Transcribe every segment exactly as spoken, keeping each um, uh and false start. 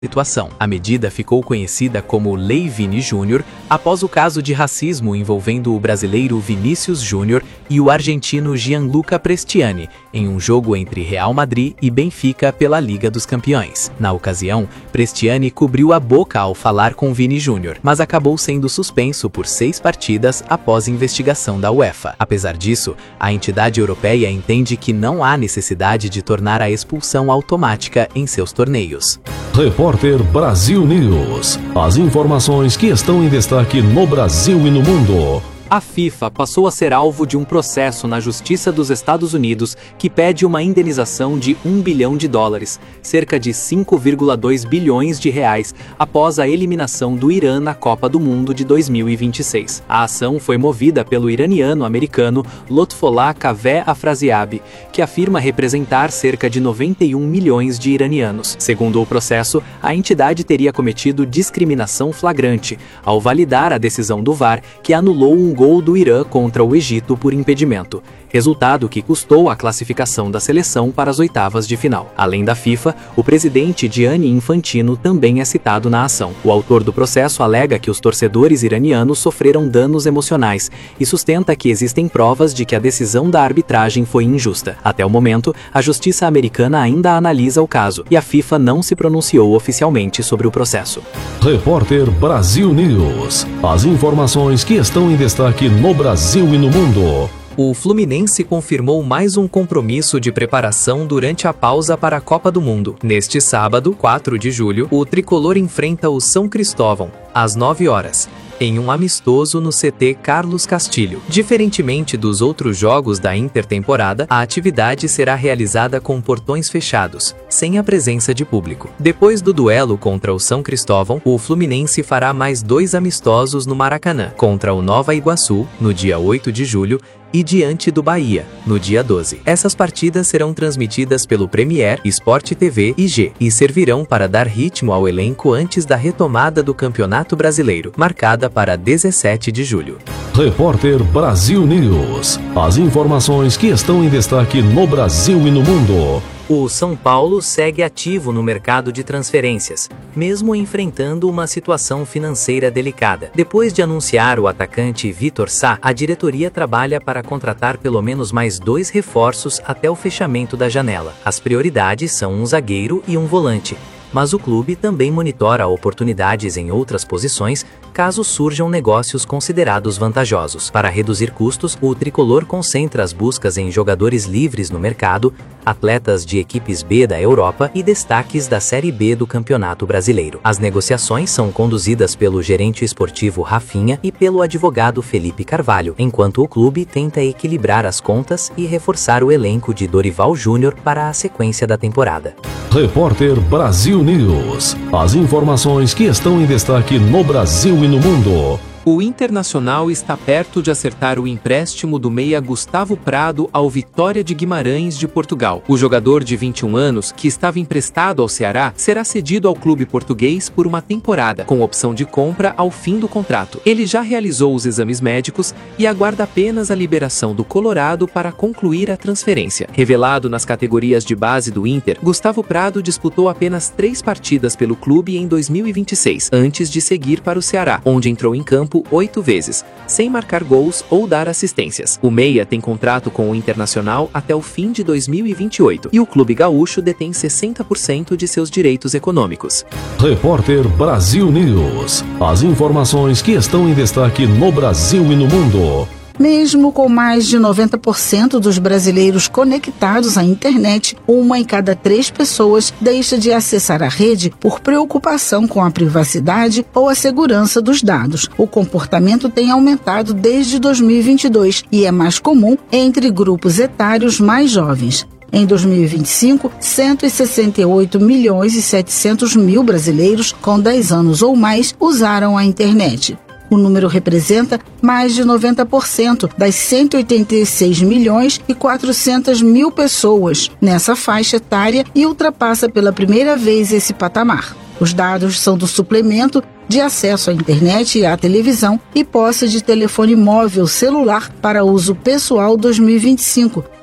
situação. A medida ficou conhecida como Lei Vini Júnior após o caso de racismo envolvendo o brasileiro Vinícius Júnior e o argentino Gianluca Prestiani, em um jogo entre Real Madrid e Benfica pela Liga dos Campeões. Na ocasião, Prestiani cobriu a boca ao falar com Vini Júnior, mas acabou sendo suspenso por seis partidas após investigação da UEFA. Apesar disso, a entidade europeia entende que não há necessidade de tornar a expulsão automática em seus torneios. Repórter Brasil News. As informações que estão em destaque no Brasil e no mundo. A FIFA passou a ser alvo de um processo na Justiça dos Estados Unidos que pede uma indenização de um bilhão de dólares, cerca de cinco vírgula dois bilhões de reais, após a eliminação do Irã na Copa do Mundo de dois mil e vinte e seis. A ação foi movida pelo iraniano-americano Lotfollah Kaveh Afraziabi, que afirma representar cerca de noventa e um milhões de iranianos. Segundo o processo, a entidade teria cometido discriminação flagrante ao validar a decisão do V A R que anulou um gol do Irã contra o Egito por impedimento, resultado que custou a classificação da seleção para as oitavas de final. Além da FIFA, o presidente Gianni Infantino também é citado na ação. O autor do processo alega que os torcedores iranianos sofreram danos emocionais e sustenta que existem provas de que a decisão da arbitragem foi injusta. Até o momento, a justiça americana ainda analisa o caso e a FIFA não se pronunciou oficialmente sobre o processo. Repórter Brasil News. As informações que estão em destaque no Brasil e no mundo. O Fluminense confirmou mais um compromisso de preparação durante a pausa para a Copa do Mundo. Neste sábado, quatro de julho, o tricolor enfrenta o São Cristóvão, às nove horas. Em um amistoso no C T Carlos Castilho. Diferentemente dos outros jogos da intertemporada, a atividade será realizada com portões fechados, sem a presença de público. Depois do duelo contra o São Cristóvão, o Fluminense fará mais dois amistosos no Maracanã, contra o Nova Iguaçu, no dia oito de julho, e diante do Bahia, no dia doze. Essas partidas serão transmitidas pelo Premier, Sport T V e G, e servirão para dar ritmo ao elenco antes da retomada do Campeonato Brasileiro, marcada para dezessete de julho. Repórter Brasil News. As informações que estão em destaque no Brasil e no mundo. O São Paulo segue ativo no mercado de transferências, mesmo enfrentando uma situação financeira delicada. Depois de anunciar o atacante Vitor Sá, a diretoria trabalha para contratar pelo menos mais dois reforços até o fechamento da janela. As prioridades são um zagueiro e um volante, mas o clube também monitora oportunidades em outras posições caso surjam negócios considerados vantajosos. Para reduzir custos, o tricolor concentra as buscas em jogadores livres no mercado, atletas de equipes B da Europa e destaques da Série B do Campeonato Brasileiro. As negociações são conduzidas pelo gerente esportivo Rafinha e pelo advogado Felipe Carvalho, enquanto o clube tenta equilibrar as contas e reforçar o elenco de Dorival Júnior para a sequência da temporada. Repórter Brasil News. As informações que estão em destaque no Brasil e no mundo. O Internacional está perto de acertar o empréstimo do meia Gustavo Prado ao Vitória de Guimarães de Portugal. O jogador de vinte e um anos, que estava emprestado ao Ceará, será cedido ao clube português por uma temporada, com opção de compra ao fim do contrato. Ele já realizou os exames médicos e aguarda apenas a liberação do Colorado para concluir a transferência. Revelado nas categorias de base do Inter, Gustavo Prado disputou apenas três partidas pelo clube em dois mil e vinte e seis, antes de seguir para o Ceará, onde entrou em campo oito vezes, sem marcar gols ou dar assistências. O meia tem contrato com o Internacional até o fim de dois mil e vinte e oito e o clube gaúcho detém sessenta por cento de seus direitos econômicos. Repórter Brasil News. As informações que estão em destaque no Brasil e no mundo. Mesmo com mais de noventa por cento dos brasileiros conectados à internet, uma em cada três pessoas deixa de acessar a rede por preocupação com a privacidade ou a segurança dos dados. O comportamento tem aumentado desde dois mil e vinte e dois e é mais comum entre grupos etários mais jovens. Em dois mil e vinte e cinco, cento e sessenta e oito milhões e setecentos mil brasileiros com dez anos ou mais usaram a internet. O número representa mais de noventa por cento das cento e oitenta e seis milhões e quatrocentas mil pessoas nessa faixa etária e ultrapassa pela primeira vez esse patamar. Os dados são do suplemento de acesso à internet e à televisão e posse de telefone móvel celular para uso pessoal dois mil e vinte e cinco,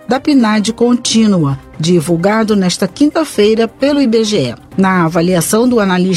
da P N A D contínua, divulgado nesta quinta-feira pelo I B G E. Na avaliação do analista